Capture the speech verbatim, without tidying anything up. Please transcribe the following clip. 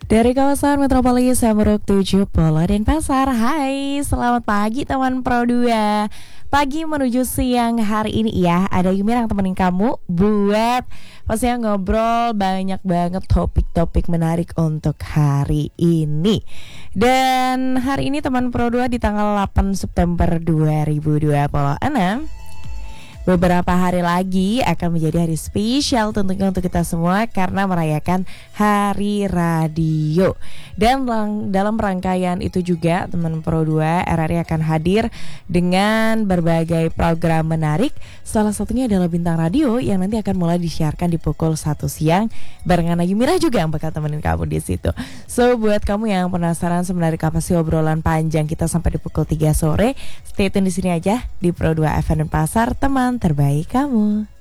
Dari kawasan Metropolis Samuruk tujuh Polo Denpasar. Hai, selamat pagi teman Pro dua. Pagi menuju siang hari ini ya, ada Yumi yang temenin kamu buat pastinya ngobrol banyak banget topik-topik menarik untuk hari ini. Dan hari ini teman Pro dua di tanggal delapan September dua ribu dua puluh enam, beberapa hari lagi akan menjadi hari spesial tentunya untuk kita semua karena merayakan Hari Radio. Dan lang- dalam rangkaian itu juga teman Pro dua R R I akan hadir dengan berbagai program menarik. Salah satunya adalah Bintang Radio yang nanti akan mulai disiarkan di pukul satu siang barengan Ayu Mirah juga yang bakal temenin kamu di situ. So buat kamu yang penasaran sebenarnya apa sih obrolan panjang kita sampai di pukul tiga sore, stay tune di sini aja di Pro dua F M Denpasar, teman terbaik kamu.